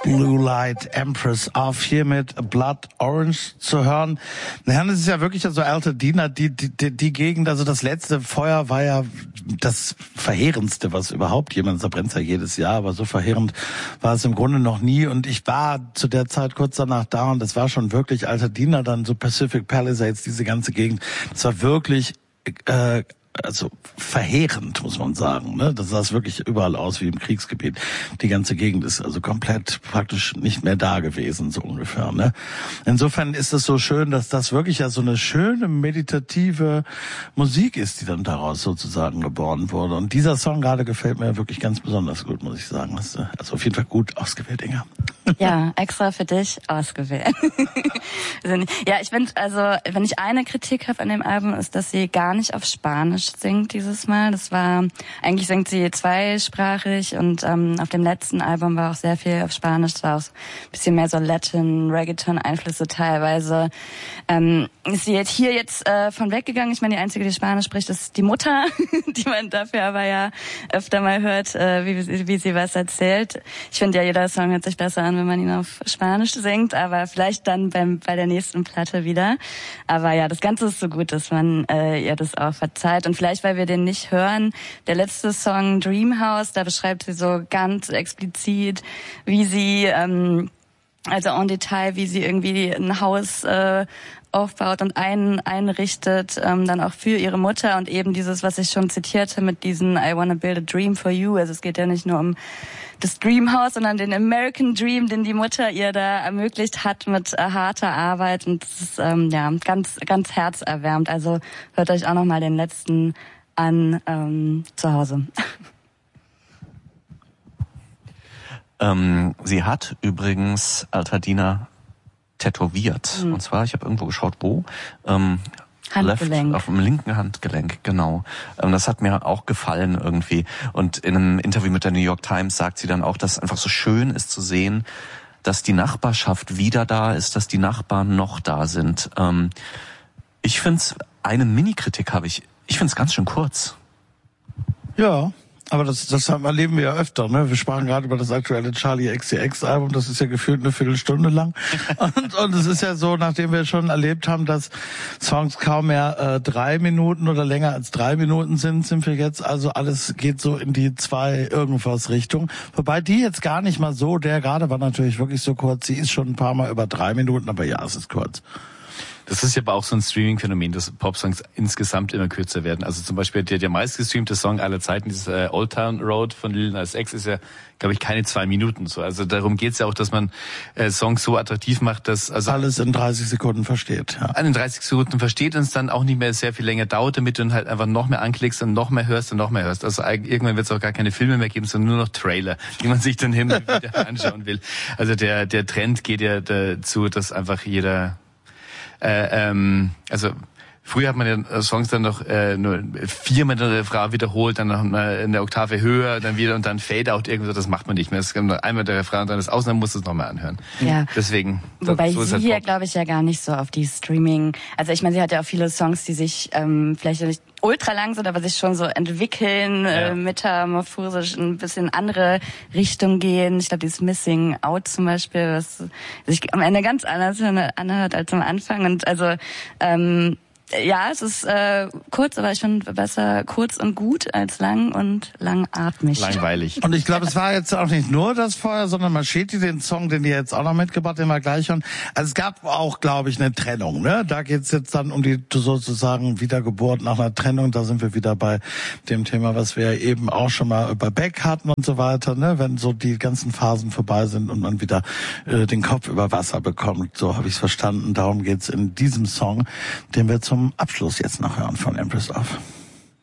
Blue Light Empress of, hier mit Blood Orange zu hören. Naja, das ist ja wirklich so Altadena, die Gegend, also das letzte Feuer war ja das Verheerendste, was überhaupt jemand, da brennt ja jedes Jahr, aber so verheerend war es im Grunde noch nie. Und ich war zu der Zeit kurz danach da und das war schon wirklich Altadena, dann so Pacific Palisades, diese ganze Gegend. Das war wirklich also verheerend, muss man sagen. Ne? Das sah wirklich überall aus wie im Kriegsgebiet. Die ganze Gegend ist also komplett praktisch nicht mehr da gewesen, so ungefähr. Ne? Insofern ist es so schön, dass das wirklich ja so eine schöne meditative Musik ist, die dann daraus sozusagen geboren wurde. Und dieser Song gerade gefällt mir wirklich ganz besonders gut, muss ich sagen. Also auf jeden Fall gut ausgewählt, Inga. Ja, extra für dich ausgewählt. Ja, ich finde, also wenn ich eine Kritik habe an dem Album, ist, dass sie gar nicht auf Spanisch singt dieses Mal. Eigentlich singt sie zweisprachig und auf dem letzten Album war auch sehr viel auf Spanisch. Es war auch ein bisschen mehr so Latin, Reggaeton-Einflüsse teilweise. Ist sie jetzt von weggegangen. Ich meine, die einzige, die Spanisch spricht, ist die Mutter, die man dafür aber ja öfter mal hört, wie sie was erzählt. Ich finde ja, jeder Song hört sich besser an, wenn man ihn auf Spanisch singt, aber vielleicht dann bei der nächsten Platte wieder. Aber ja, das Ganze ist so gut, dass man ihr das auch verzeiht. Und vielleicht, weil wir den nicht hören, der letzte Song Dreamhouse, da beschreibt sie so ganz explizit, wie sie, also en Detail, wie sie irgendwie ein Haus aufbaut und einrichtet, dann auch für ihre Mutter und eben dieses, was ich schon zitierte mit diesen I wanna build a dream for you. Also es geht ja nicht nur um das Dreamhouse, sondern den American Dream, den die Mutter ihr da ermöglicht hat mit harter Arbeit. Und das ist ja ganz, ganz herzerwärmend. Also hört euch auch noch mal den letzten an zu Hause. Sie hat übrigens Altadena tätowiert. Und zwar, ich habe irgendwo geschaut, wo? Handgelenk. Auf dem linken Handgelenk, genau. Das hat mir auch gefallen irgendwie. Und in einem Interview mit der New York Times sagt sie dann auch, dass es einfach so schön ist zu sehen, dass die Nachbarschaft wieder da ist, dass die Nachbarn noch da sind. Ich finde es, eine Mini-Kritik habe ich finde es ganz schön kurz. Ja. Aber das erleben wir ja öfter, ne? Wir sprachen gerade über das aktuelle Charlie XCX-Album, das ist ja gefühlt eine Viertelstunde lang. Und es ist ja so, nachdem wir schon erlebt haben, dass Songs kaum mehr 3 Minuten oder länger als 3 Minuten sind wir jetzt, also alles geht so in die 2 irgendwas Richtung. Wobei die jetzt gar nicht mal so, der gerade war natürlich wirklich so kurz, sie ist schon ein paar Mal über 3 Minuten, aber ja, es ist kurz. Das ist ja aber auch so ein Streaming-Phänomen, dass Popsongs insgesamt immer kürzer werden. Also zum Beispiel der meistgestreamte Song aller Zeiten, dieses Old Town Road von Lil Nas X, ist ja, glaube ich, keine 2 Minuten so. Also darum geht's ja auch, dass man Songs so attraktiv macht, dass alles in 30 Sekunden versteht. Ja. In 30 Sekunden versteht und es dann auch nicht mehr sehr viel länger dauert, damit du dann halt einfach noch mehr anklickst und noch mehr hörst und noch mehr hörst. Also irgendwann wird es auch gar keine Filme mehr geben, sondern nur noch Trailer, die man sich dann hin und wieder anschauen will. Also der Trend geht ja dazu, dass einfach jeder also früher hat man ja Songs dann noch nur 4-mal den Refrain wiederholt, dann noch eine Oktave höher, dann wieder und dann Fade-Out irgendwie so, das macht man nicht mehr. Es gibt nur einmal der Refrain und dann ist aus, dann musst du es nochmal anhören. Ja. Deswegen. Wobei so sie hier, glaube ich, ja gar nicht so auf die Streaming, also ich meine, sie hat ja auch viele Songs, die sich vielleicht nicht ultra lang sind, aber sich schon so entwickeln, metamorphosisch in ein bisschen andere Richtung gehen. Ich glaube, dieses Missing Out zum Beispiel, was sich am Ende ganz anders anhört als am Anfang. Und also ja, es ist kurz, aber ich finde besser kurz und gut als lang und langatmig. Langweilig. Und ich glaube, es war jetzt auch nicht nur das Feuer, sondern Machete, den Song, den die jetzt auch noch mitgebracht, den wir gleich hören. Also es gab auch, glaube ich, eine Trennung. Ne? Da geht's jetzt dann um die sozusagen Wiedergeburt nach einer Trennung. Da sind wir wieder bei dem Thema, was wir eben auch schon mal über Beck hatten und so weiter. Ne? Wenn so die ganzen Phasen vorbei sind und man wieder den Kopf über Wasser bekommt. So habe ich es verstanden. Darum geht's in diesem Song, den wir zum Abschluss jetzt noch hören von Empress of.